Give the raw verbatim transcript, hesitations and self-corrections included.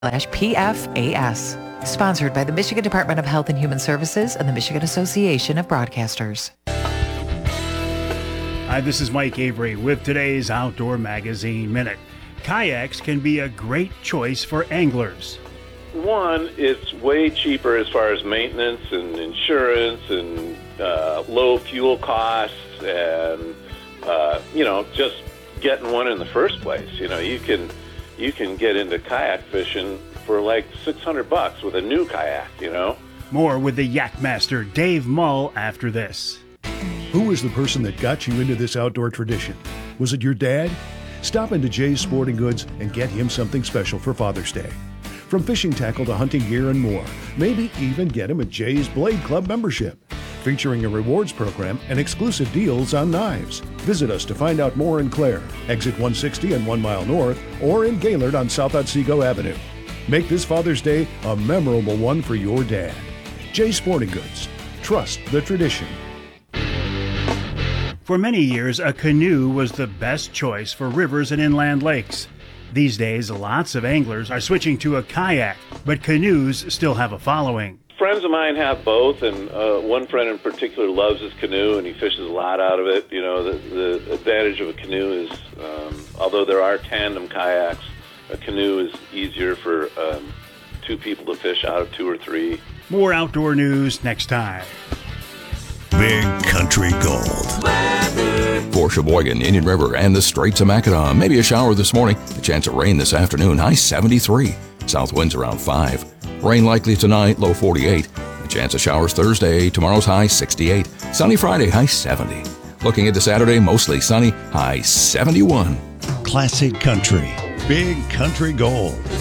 slash P F A S. Sponsored by the Michigan Department of Health and Human Services and the Michigan Association of Broadcasters. Hi, this is Mike Avery with today's Outdoor Magazine Minute. Kayaks can be a great choice for anglers. One, it's way cheaper as far as maintenance and insurance and uh, low fuel costs and, uh, you know, just getting one in the first place. You know, you can you can get into kayak fishing for like six hundred bucks with a new kayak, you know. More with the Yak Master, Dave Mull, after this. Who was the person that got you into this outdoor tradition? Was it your dad? Stop into Jay's Sporting Goods and get him something special for Father's Day. From fishing tackle to hunting gear and more. Maybe even get him a Jay's Blade Club membership, featuring a rewards program and exclusive deals on knives. Visit us to find out more in Clare, exit one sixty and one mile north, or in Gaylord on South Otsego Avenue. Make this Father's Day a memorable one for your dad. Jay's Sporting Goods. Trust the tradition. For many years, a canoe was the best choice for rivers and inland lakes. These days, lots of anglers are switching to a kayak, but canoes still have a following. Friends of mine have both, and uh, one friend in particular loves his canoe, and he fishes a lot out of it. You know, the, the advantage of a canoe is, um, although there are tandem kayaks, a canoe is easier for um, two people to fish out of two or three. More outdoor news next time. Big Country Gold. For Sheboygan, Indian River, and the Straits of Mackinac, maybe a shower this morning. A chance of rain this afternoon, high seventy-three. South winds around five. Rain likely tonight, low forty-eight. A chance of showers Thursday, tomorrow's high sixty-eight. Sunny Friday, high seventy. Looking into Saturday, mostly sunny, high seventy-one. Classic Country. Big Country Gold.